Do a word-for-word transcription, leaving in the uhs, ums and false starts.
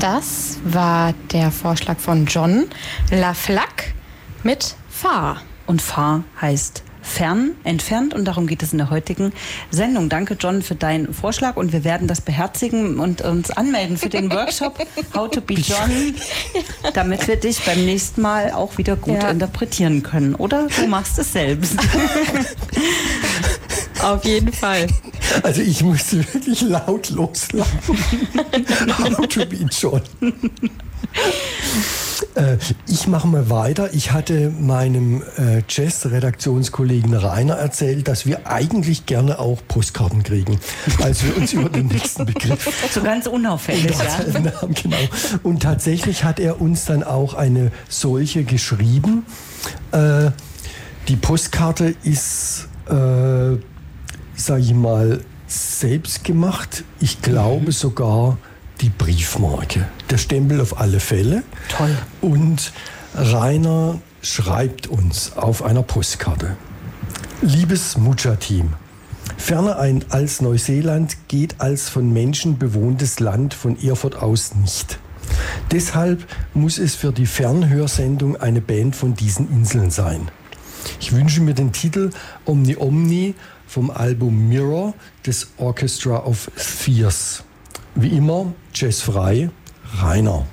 Das war der Vorschlag von John Laflaque mit Fahr. Und Fahr heißt fern, entfernt, und darum geht es in der heutigen Sendung. Danke, John, für deinen Vorschlag, und wir werden das beherzigen und uns anmelden für den Workshop How to be John, damit wir dich beim nächsten Mal auch wieder gut ja. interpretieren können. Oder du machst es selbst. Auf jeden Fall. Also ich musste wirklich laut loslachen. How to be John. Äh, ich mache mal weiter. Ich hatte meinem äh, Jazz-Redaktionskollegen Rainer erzählt, dass wir eigentlich gerne auch Postkarten kriegen, als wir uns über den nächsten Begriff so ganz unauffällig, ja. haben. Genau. Und tatsächlich hat er uns dann auch eine solche geschrieben. Äh, die Postkarte ist, äh, sage ich mal, selbst gemacht. Ich glaube mhm. sogar die Briefmarke. Der Stempel auf alle Fälle. Toll. Und Rainer schreibt uns auf einer Postkarte: Liebes Mucha-Team, ferner ein als Neuseeland geht als von Menschen bewohntes Land von Erfurt aus nicht. Deshalb muss es für die Fernhörsendung eine Band von diesen Inseln sein. Ich wünsche mir den Titel Omni Omni vom Album Mirror des Orchestra of Spheres. Wie immer, jazzfrei, Rainer.